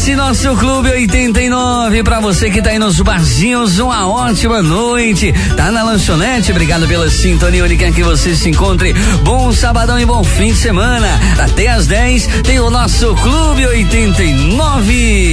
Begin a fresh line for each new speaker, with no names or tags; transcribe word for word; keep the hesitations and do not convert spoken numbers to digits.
esse nosso Clube oitenta e nove, pra você que tá aí nos barzinhos, uma ótima noite. Tá na lanchonete, obrigado pela sintonia, onde quer que você se encontre. Bom sabadão e bom fim de semana. Até às dez tem o nosso Clube oitenta e nove.